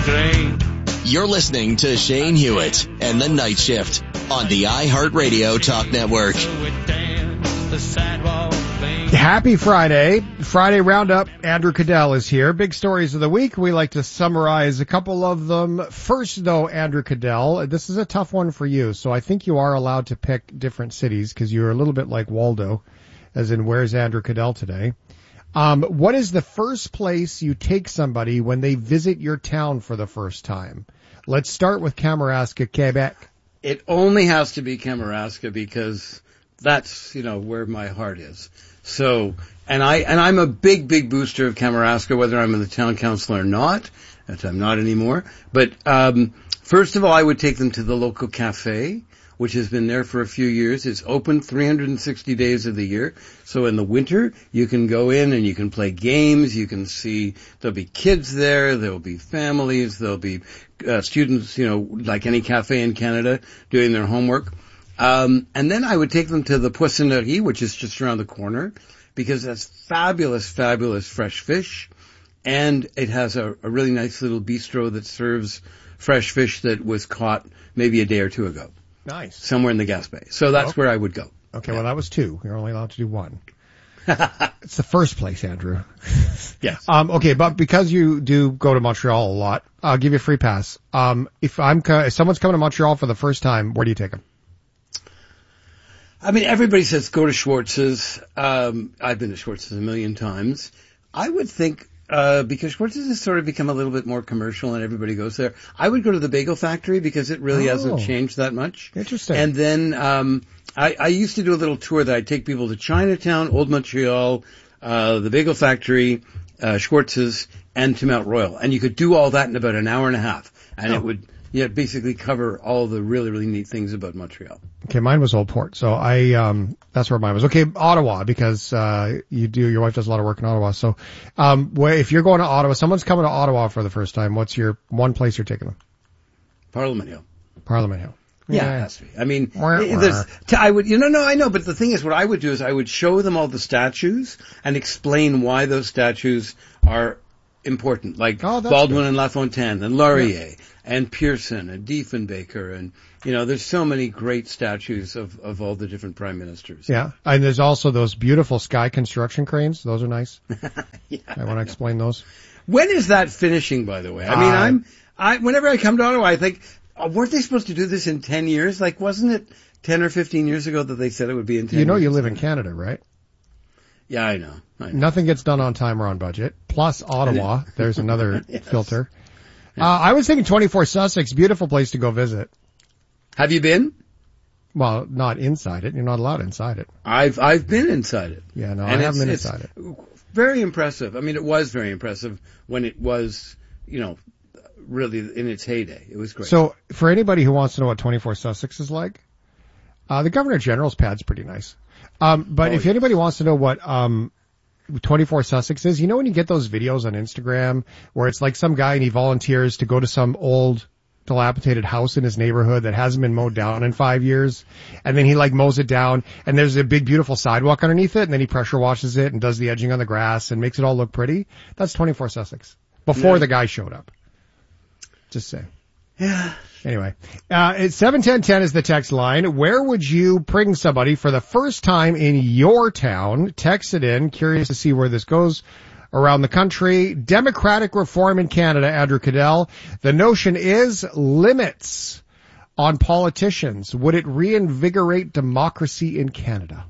You're listening to Shane Hewitt and the Night Shift on the iHeartRadio Talk Network. Happy Friday. Friday Roundup. Andrew Cadell is here. Big stories of the week. We like to summarize a couple of them. First, though, Andrew Cadell, this is a tough one for you. So I think you are allowed to pick different cities because you're a little bit like Waldo, as in where's Andrew Cadell today. What is the first place you take somebody when they visit your town for the first time? Let's start with Kamouraska, Quebec. It only has to be Kamouraska because that's, where my heart is. So, and I'm a big booster of Kamouraska, whether I'm in the town council or not, which I'm not anymore. But, first of all, I would take them to the local cafe, which has been there for a few years. It's open 360 days of the year. So in the winter, you can go in and you can play games. You can see there'll be kids there. There'll be families. There'll be students, like any cafe in Canada, doing their homework. And then I would take them to the Poissonnerie, which is just around the corner, because that's fabulous fresh fish. And it has a really nice little bistro that serves fresh fish that was caught maybe a day or two ago. Nice. Somewhere in the Gaspé. So that's where I would go. Okay, well, that was two. You're only allowed to do one. It's the first place, Andrew. Yes. Okay, but because you do go to Montreal a lot, I'll give you a free pass. If someone's coming to Montreal for the first time, where do you take them? I mean, everybody says go to Schwartz's. I've been to Schwartz's a million times. I would think, because Schwartz's has sort of become a little bit more commercial and everybody goes there, I would go to the Bagel Factory because it really hasn't changed that much. Interesting. And then, I used to do a little tour that I'd take people to Chinatown, Old Montreal, the Bagel Factory, Schwartz's, and to Mount Royal. And you could do all that in about an hour and a half. And it would, basically cover all the really neat things about Montreal. Okay, mine was Old Port. So that's where mine was. Okay, Ottawa, because, your wife does a lot of work in Ottawa. So, if you're going to Ottawa, someone's coming to Ottawa for the first time, what's your one place you're taking them? Parliament Hill. Parliament Hill. Yeah, it has to be. I mean, I know, but the thing is, what I would do is I would show them all the statues and explain why those statues are important, like Baldwin and LaFontaine and Laurier and Pearson and Diefenbaker and, there's so many great statues of all the different prime ministers. Yeah. And there's also those beautiful sky construction cranes. Those are nice. I want to explain those. When is that finishing, by the way? I mean, whenever I come to Ottawa, I think, weren't they supposed to do this in 10 years? Like, wasn't it 10 or 15 years ago that they said it would be in 10 years? You live in Canada, right? Yeah, I know. Nothing gets done on time or on budget. Plus Ottawa, there's another filter. I was thinking 24 Sussex, beautiful place to go visit. Have you been? Well, not inside it. You're not allowed inside it. I've been inside it. Yeah, no, I haven't been inside it. Very impressive. I mean, it was very impressive when it was, really in its heyday. It was great. So for anybody who wants to know what 24 Sussex is like, the Governor General's pad's pretty nice. But if anybody wants to know what 24 Sussex is, when you get those videos on Instagram where it's like some guy and he volunteers to go to some old dilapidated house in his neighborhood that hasn't been mowed down in 5 years, and then he mows it down, and there's a big beautiful sidewalk underneath it, and then he pressure washes it and does the edging on the grass and makes it all look pretty. That's 24 Sussex. Before the guy showed up. Just saying. Yeah. Anyway, it's 71010 is the text line. Where would you bring somebody for the first time in your town? Text it in. Curious to see where this goes around the country. Democratic reform in Canada, Andrew Cadell. The notion is limits on politicians. Would it reinvigorate democracy in Canada?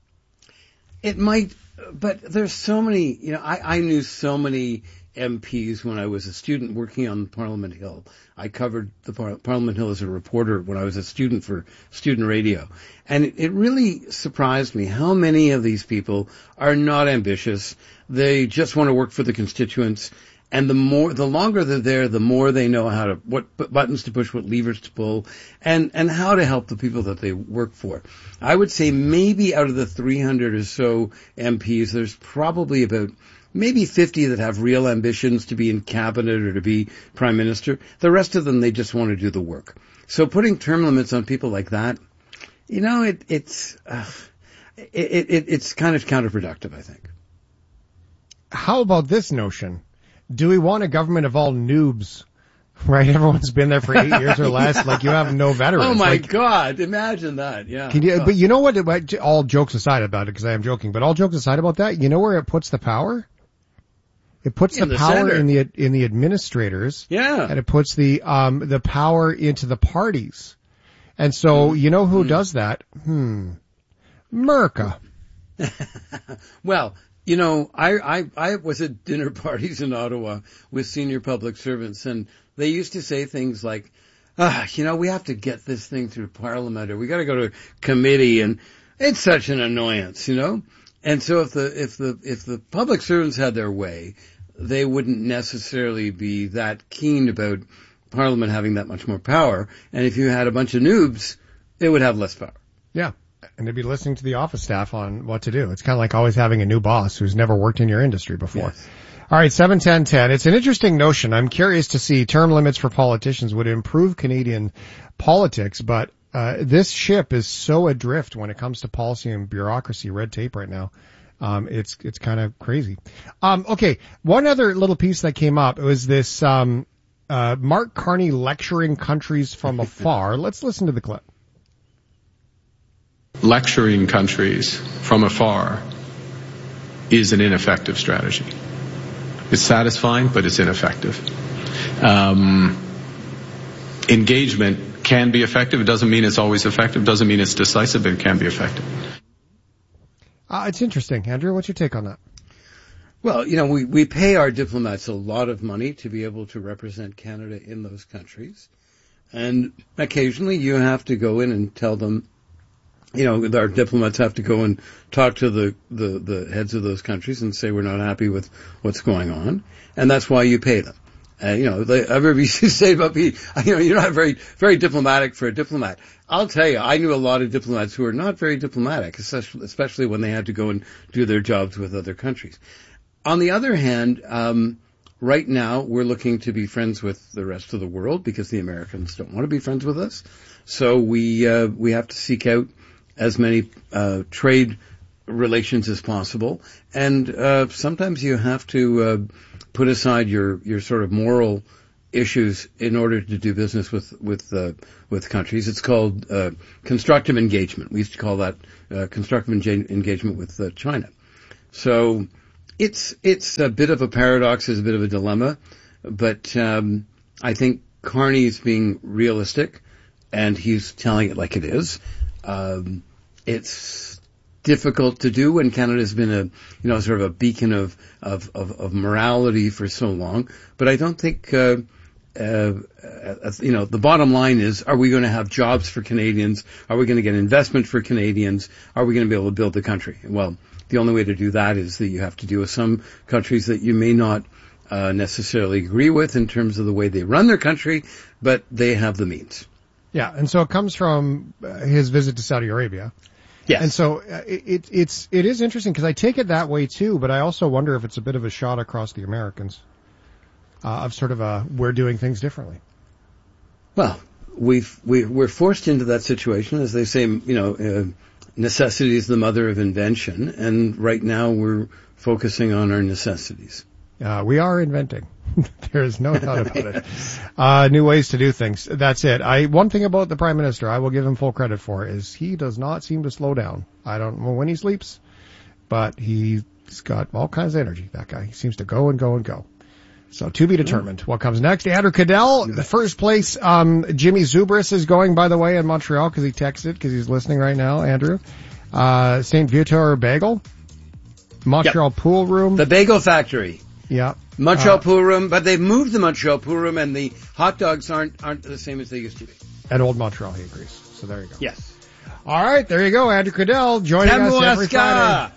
It might, but there's so many, I knew so many MPs when I was a student working on Parliament Hill. I covered the Parliament Hill as a reporter when I was a student for student radio. And it really surprised me how many of these people are not ambitious. They just want to work for the constituents. And the longer they're there, the more they know what buttons to push, what levers to pull, and how to help the people that they work for. I would say maybe out of the 300 or so MPs, there's probably about maybe 50 that have real ambitions to be in cabinet or to be prime minister. The rest of them, they just want to do the work. So putting term limits on people like that, it's kind of counterproductive, I think. How about this notion? Do we want a government of all noobs? Right? Everyone's been there for 8 years or less. Like, you have no veterans. Oh my like, God. Imagine that. Yeah. but you know what? All jokes aside about it, because I am joking, but all jokes aside about that, you know where it puts the power? It puts the power center. in the administrators. Yeah. And it puts the power into the parties. And so, you know who does that? America. Well, you know, I was at dinner parties in Ottawa with senior public servants, and they used to say things like, you know, we have to get this thing through Parliament, or we got to go to committee, and it's such an annoyance, you know. And so if the public servants had their way, they wouldn't necessarily be that keen about Parliament having that much more power. And if you had a bunch of noobs, they would have less power. Yeah. And they'd be listening to the office staff on what to do. It's kind of like always having a new boss who's never worked in your industry before. Yes. All right, 7-10-10. It's an interesting notion. I'm curious to see term limits for politicians would improve Canadian politics, but this ship is so adrift when it comes to policy and bureaucracy, red tape right now. It's kind of crazy. Okay, one other little piece that came up was this Mark Carney lecturing countries from afar. Let's listen to the clip. Lecturing countries from afar is an ineffective strategy. It's satisfying, but it's ineffective. Engagement can be effective. It doesn't mean it's always effective. It doesn't mean it's decisive, but it can be effective. It's interesting. Andrew, what's your take on that? Well, you know, we pay our diplomats a lot of money to be able to represent Canada in those countries. And occasionally you have to go in and tell them, you know, our diplomats have to go and talk to the heads of those countries and say we're not happy with what's going on. And that's why you pay them. You know, everybody used to say about me, you know, you're not very, very diplomatic for a diplomat. I'll tell you, I knew a lot of diplomats who were not very diplomatic, especially when they had to go and do their jobs with other countries. On the other hand, right now we're looking to be friends with the rest of the world because the Americans don't want to be friends with us. So we have to seek out as many trade relations as possible, and sometimes you have to put aside your sort of moral issues in order to do business with countries. It's called constructive engagement. We used to call that constructive engagement with China. So it's a bit of a paradox, it's a bit of a dilemma, but I think Carney's being realistic, and he's telling it like it is. It's difficult to do when Canada's been sort of a beacon of morality for so long. But I don't think, the bottom line is, are we going to have jobs for Canadians? Are we going to get investment for Canadians? Are we going to be able to build the country? Well, the only way to do that is that you have to deal with some countries that you may not necessarily agree with in terms of the way they run their country, but they have the means. Yeah, and so it comes from his visit to Saudi Arabia. Yes. And so it is interesting because I take it that way too, but I also wonder if it's a bit of a shot across the Americans of sort of we're doing things differently. Well, we're forced into that situation, as they say. Necessity is the mother of invention, and right now we're focusing on our necessities. We are inventing. There is no doubt about it. New ways to do things. That's it. One thing about the Prime Minister I will give him full credit for is he does not seem to slow down. I don't know when he sleeps, but he's got all kinds of energy, that guy. He seems to go and go and go. So to be determined. What comes next? Andrew Cadell, the first place. Jimmy Zubris is going, by the way, in Montreal because he texted because he's listening right now, Andrew. St. Viator Bagel. Montreal Pool Room. The Bagel Factory. Yeah. Montreal Pool Room, but they've moved the Montreal Pool Room, and the hot dogs aren't the same as they used to be. At Old Montreal, he agrees. So there you go. Yes. All right, there you go. Andrew Cadell joining us every Friday.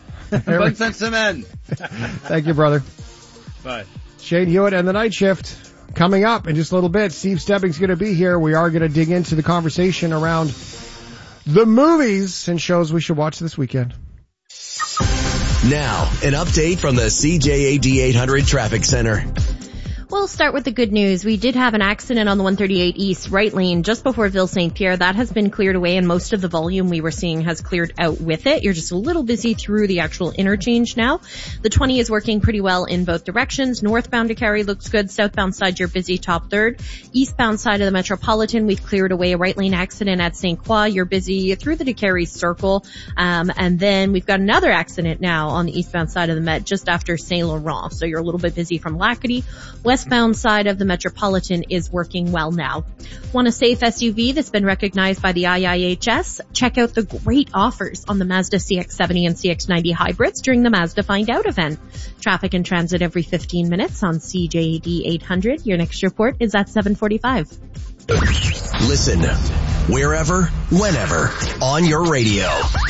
Thank you, brother. Bye. Shane Hewitt and the Night Shift coming up in just a little bit. Steve Stebbing's going to be here. We are going to dig into the conversation around the movies and shows we should watch this weekend. Now, an update from the CJAD 800 Traffic Center. We'll start with the good news. We did have an accident on the 138 East right lane just before Ville St. Pierre. That has been cleared away, and most of the volume we were seeing has cleared out with it. You're just a little busy through the actual interchange now. The 20 is working pretty well in both directions. Northbound to Cary looks good. Southbound side, you're busy top third. Eastbound side of the Metropolitan, we've cleared away a right lane accident at St. Croix. You're busy through the DeCary Circle. And then we've got another accident now on the eastbound side of the Met just after Saint Laurent. So you're a little bit busy from Lacadie. Westbound side of the Metropolitan is working well now. Want a safe SUV that's been recognized by the IIHS? Check out the great offers on the Mazda CX-70 and CX-90 hybrids during the Mazda Find Out event. Traffic and transit every 15 minutes on CJAD 800. Your next report is at 7:45. Listen, wherever, whenever, on your radio.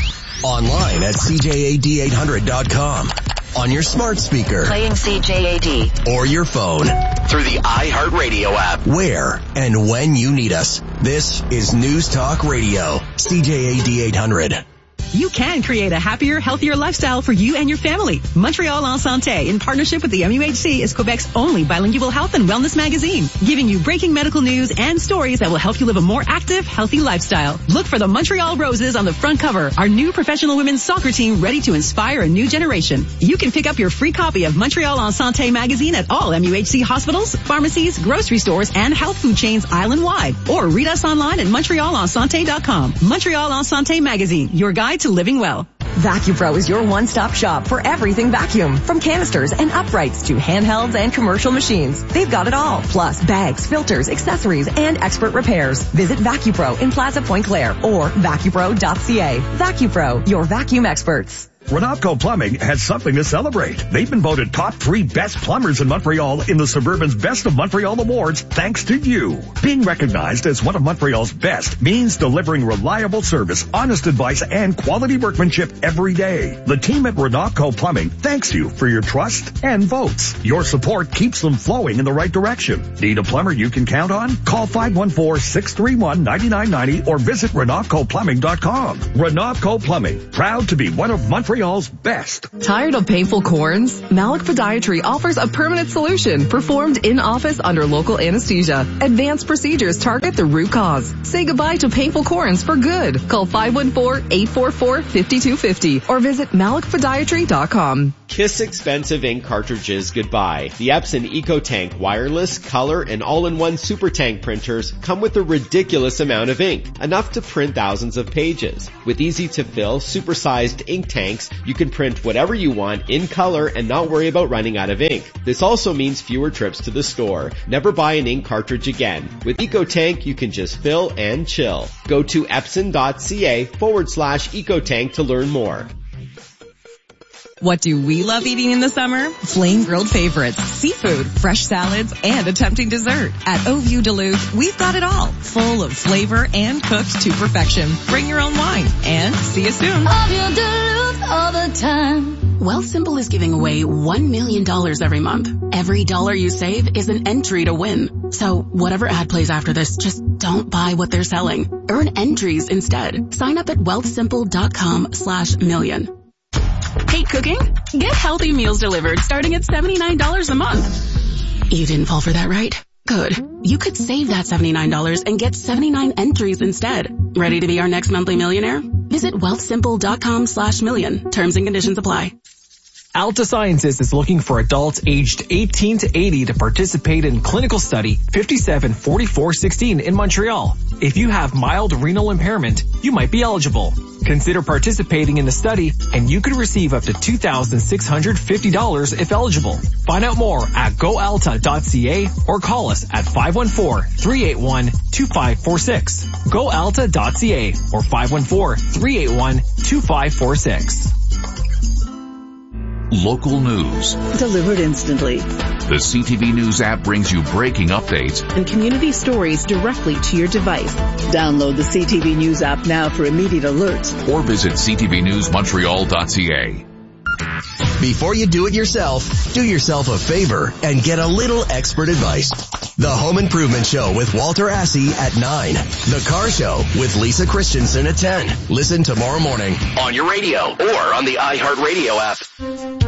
Online at CJAD800.com. On your smart speaker. Playing CJAD. Or your phone. Through the iHeartRadio app. Where and when you need us. This is News Talk Radio. CJAD 800. You can create a happier, healthier lifestyle for you and your family. Montreal en Santé, in partnership with the MUHC, is Quebec's only bilingual health and wellness magazine, giving you breaking medical news and stories that will help you live a more active, healthy lifestyle. Look for the Montreal Roses on the front cover, our new professional women's soccer team ready to inspire a new generation. You can pick up your free copy of Montreal en Santé magazine at all MUHC hospitals, pharmacies, grocery stores, and health food chains island-wide. Or read us online at MontrealEnSanté.com. Montreal en Santé magazine, your guide to living well. VacuPro is your one-stop shop for everything vacuum. From canisters and uprights to handhelds and commercial machines. They've got it all. Plus bags, filters, accessories, and expert repairs. Visit VacuPro in Plaza Point Claire or vacupro.ca. VacuPro, your vacuum experts. Renatco Plumbing has something to celebrate. They've been voted top 3 best plumbers in Montreal in the Suburban's Best of Montreal Awards thanks to you. Being recognized as one of Montreal's best means delivering reliable service, honest advice, and quality workmanship every day. The team at Renatco Plumbing thanks you for your trust and votes. Your support keeps them flowing in the right direction. Need a plumber you can count on? Call 514-631-9990 or visit RenatcoPlumbing.com. Renatco Plumbing, proud to be one of Montreal's best. Tired of painful corns? Malik Podiatry offers a permanent solution performed in office under local anesthesia. Advanced procedures target the root cause. Say goodbye to painful corns for good. Call 514-844-5250 or visit malikpodiatry.com. Kiss expensive ink cartridges goodbye. The Epson EcoTank wireless, color, and all-in-one super tank printers come with a ridiculous amount of ink, enough to print thousands of pages. With easy-to-fill, super-sized ink tanks, you can print whatever you want in color and not worry about running out of ink. This also means fewer trips to the store. Never buy an ink cartridge again. With EcoTank, you can just fill and chill. Go to epson.ca/EcoTank to learn more. What do we love eating in the summer? Flame grilled favorites, seafood, fresh salads, and a tempting dessert. At Au-Vue Duluth, we've got it all. Full of flavor and cooked to perfection. Bring your own wine and see you soon. Au-Vue Duluth all the time. Wealthsimple is giving away $1 million every month. Every dollar you save is an entry to win. So whatever ad plays after this, just don't buy what they're selling. Earn entries instead. Sign up at wealthsimple.com/million. Hate cooking? Get healthy meals delivered starting at $79 a month. You didn't fall for that, right? Good. You could save that $79 and get 79 entries instead. Ready to be our next monthly millionaire? Visit wealthsimple.com/million. Terms and conditions apply. Alta Sciences is looking for adults aged 18 to 80 to participate in clinical study 574416 in Montreal. If you have mild renal impairment, you might be eligible. Consider participating in the study and you could receive up to $2,650 if eligible. Find out more at goalta.ca or call us at 514-381-2546. goalta.ca or 514-381-2546. Local news. Delivered instantly. The CTV News app brings you breaking updates and community stories directly to your device. Download the CTV News app now for immediate alerts. Or visit ctvnewsmontreal.ca. Before you do it yourself, do yourself a favor and get a little expert advice. The Home Improvement Show with Walter Assey at 9. The Car Show with Lisa Christensen at 10. Listen tomorrow morning on your radio or on the iHeartRadio app.